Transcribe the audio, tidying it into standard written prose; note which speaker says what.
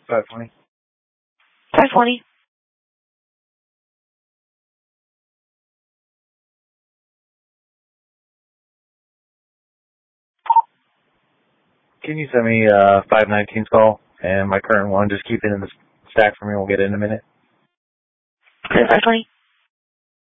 Speaker 1: 520.
Speaker 2: 520.
Speaker 1: Can you send me 519's call and my current one? Just keep it in the stack for me. We'll get it in a minute.
Speaker 2: 520.